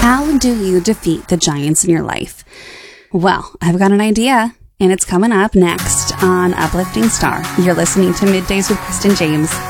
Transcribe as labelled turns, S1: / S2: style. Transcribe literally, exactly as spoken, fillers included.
S1: How do you defeat the giants in your life? Well, I've got an idea, and it's coming up next on Uplifting Star. You're listening to Middays with Kristen James.